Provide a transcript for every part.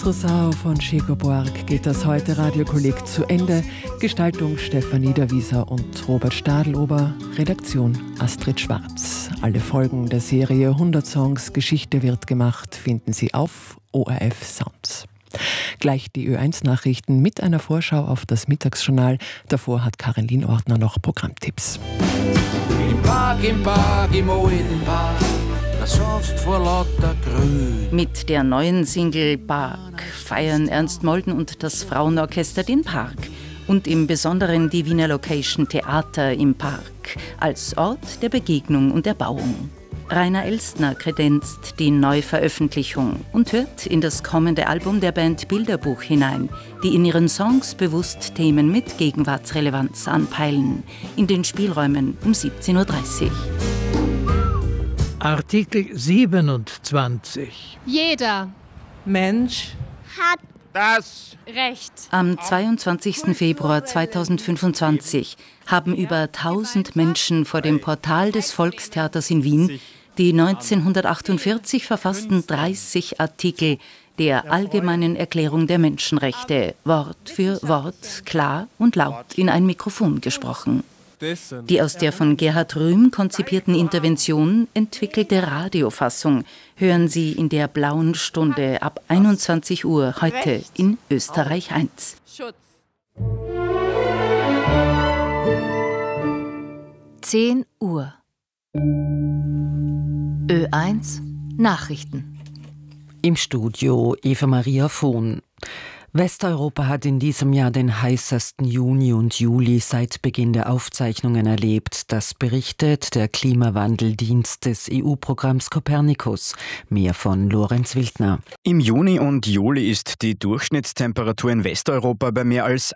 Rosao von Chico Buarque geht das heute Radiokolleg zu Ende. Gestaltung Stefanie Derwieser und Robert Stadelober, Redaktion Astrid Schwarz. Alle Folgen der Serie 100 Songs Geschichte wird gemacht finden Sie auf ORF Sounds. Gleich die Ö1-Nachrichten mit einer Vorschau auf das Mittagsjournal. Davor hat Karin Ordner noch Programmtipps. Im Park, im Park, sanft vor lauter Grün. Mit der neuen Single Park feiern Ernst Molden und das Frauenorchester den Park. Und im Besonderen die Wiener Location Theater im Park als Ort der Begegnung und Erbauung. Rainer Elstner kredenzt die Neuveröffentlichung und hört in das kommende Album der Band Bilderbuch hinein, die in ihren Songs bewusst Themen mit Gegenwartsrelevanz anpeilen. In den Spielräumen um 17.30 Uhr. Artikel 27. Jeder Mensch hat das Recht. Am 22. Februar 2025 haben über 1000 Menschen vor dem Portal des Volkstheaters in Wien die 1948 verfassten 30 Artikel der Allgemeinen Erklärung der Menschenrechte Wort für Wort, klar und laut in ein Mikrofon gesprochen. Die aus der von Gerhard Rühm konzipierten Intervention entwickelte Radiofassung hören Sie in der Blauen Stunde ab 21 Uhr heute in Österreich 1. 10 Uhr. Ö1 Nachrichten. Im Studio Eva-Maria Vohn. Westeuropa hat in diesem Jahr den heißesten Juni und Juli seit Beginn der Aufzeichnungen erlebt. Das berichtet der Klimawandeldienst des EU-Programms Copernicus. Mehr von Lorenz Wildner. Im Juni und Juli ist die Durchschnittstemperatur in Westeuropa bei mehr als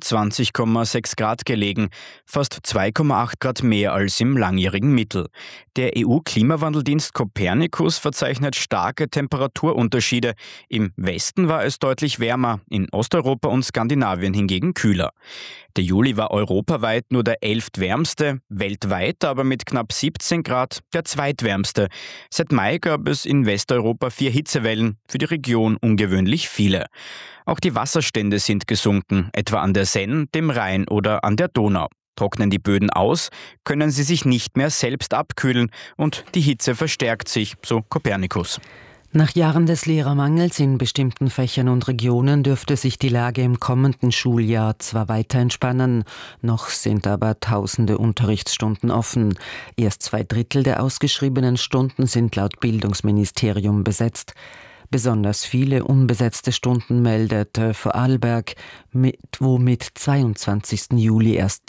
21,6 Grad gelegen, fast 2,8 Grad mehr als im langjährigen Mittel. Der EU-Klimawandeldienst Copernicus verzeichnet starke Temperaturunterschiede. Im Westen war es deutlich wärmer, in Osteuropa und Skandinavien hingegen kühler. Der Juli war europaweit nur der 11. wärmste, weltweit aber mit knapp 17 Grad der zweitwärmste. Seit Mai gab es in Westeuropa 4 Hitzewellen, für die Region ungewöhnlich viele. Auch die Wasserstände sind gesunken, etwa an der Senn, dem Rhein oder an der Donau. Trocknen die Böden aus, können sie sich nicht mehr selbst abkühlen und die Hitze verstärkt sich, so Copernicus. Nach Jahren des Lehrermangels in bestimmten Fächern und Regionen dürfte sich die Lage im kommenden Schuljahr zwar weiter entspannen, noch sind aber tausende Unterrichtsstunden offen. Erst 2/3 der ausgeschriebenen Stunden sind laut Bildungsministerium besetzt. Besonders viele unbesetzte Stunden meldete Vorarlberg, wo mit 22. Juli erst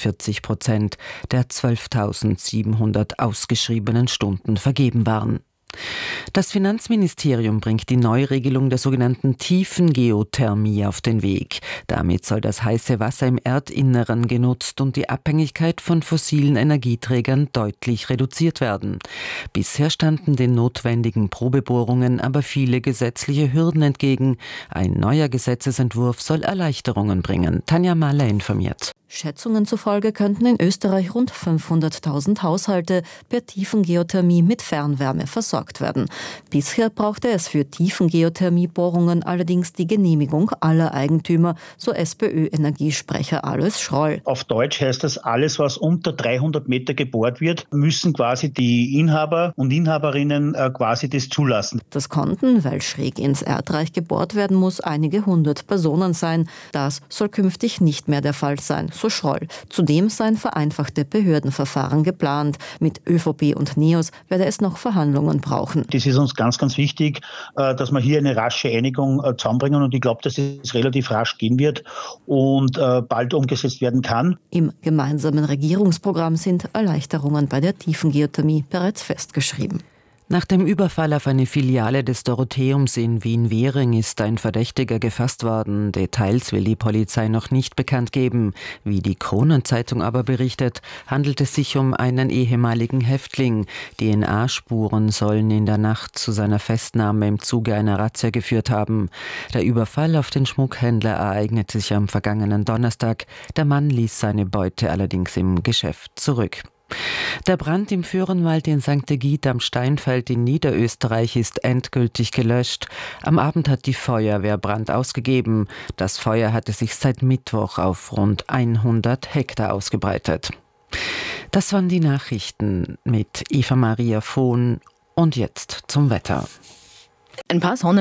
43% der 12.700 ausgeschriebenen Stunden vergeben waren. Das Finanzministerium bringt die Neuregelung der sogenannten Tiefengeothermie auf den Weg. Damit soll das heiße Wasser im Erdinneren genutzt und die Abhängigkeit von fossilen Energieträgern deutlich reduziert werden. Bisher standen den notwendigen Probebohrungen aber viele gesetzliche Hürden entgegen. Ein neuer Gesetzesentwurf soll Erleichterungen bringen. Tanja Mahler informiert. Schätzungen zufolge könnten in Österreich rund 500.000 Haushalte per Tiefengeothermie mit Fernwärme versorgt werden. Bisher brauchte es für Tiefengeothermiebohrungen allerdings die Genehmigung aller Eigentümer, so SPÖ-Energiesprecher Alois Schroll. Auf Deutsch heißt das, alles was unter 300 Meter gebohrt wird, müssen quasi die Inhaber und Inhaberinnen quasi das zulassen. Das konnten, weil schräg ins Erdreich gebohrt werden muss, einige 100 Personen sein. Das soll künftig nicht mehr der Fall sein, so Schroll. Zudem seien vereinfachte Behördenverfahren geplant. Mit ÖVP und NEOS werde es noch Verhandlungen brauchen. Das ist uns ganz, ganz wichtig, dass wir hier eine rasche Einigung zusammenbringen und ich glaube, dass es relativ rasch gehen wird und bald umgesetzt werden kann. Im gemeinsamen Regierungsprogramm sind Erleichterungen bei der Tiefengeothermie bereits festgeschrieben. Nach dem Überfall auf eine Filiale des Dorotheums in Wien-Währing ist ein Verdächtiger gefasst worden. Details will die Polizei noch nicht bekannt geben. Wie die Kronenzeitung aber berichtet, handelt es sich um einen ehemaligen Häftling. DNA-Spuren sollen in der Nacht zu seiner Festnahme im Zuge einer Razzia geführt haben. Der Überfall auf den Schmuckhändler ereignete sich am vergangenen Donnerstag. Der Mann ließ seine Beute allerdings im Geschäft zurück. Der Brand im Föhrenwald in St. Ägid am Steinfeld in Niederösterreich ist endgültig gelöscht. Am Abend hat die Feuerwehr Brand ausgegeben. Das Feuer hatte sich seit Mittwoch auf rund 100 Hektar ausgebreitet. Das waren die Nachrichten mit Eva Maria Vohn und jetzt zum Wetter. Ein paar